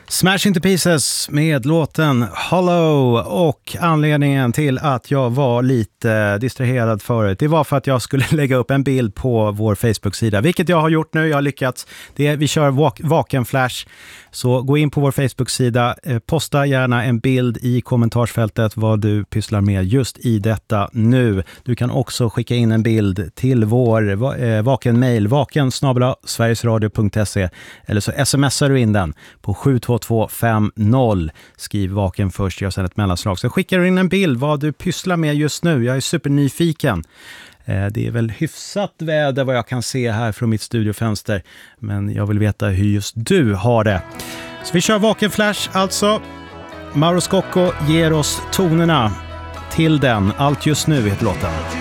Smash Into Pieces med låten Hollow, och anledningen till att jag var lite distraherad förut, det var för att jag skulle lägga upp en bild på vår Facebook-sida, vilket jag har gjort nu, jag har lyckats. Vi kör Vaken Flash, så gå in på vår Facebook-sida, posta gärna en bild i kommentarsfältet vad du pysslar med just i detta nu. Du kan också skicka in en bild till vår vaken-mail, vaken@sverigesradio.se, eller så smsar du in den på 72250. Skriv vaken först, gör sedan ett mellanslag. Så skickar du in en bild vad du pysslar med just nu. Jag är supernyfiken. Det är väl hyfsat väder vad jag kan se här från mitt studiofönster, men jag vill veta hur just du har det. Så vi kör Vaken Flash alltså. Mauro Scocco ger oss tonerna till den. Allt just nu heter låten.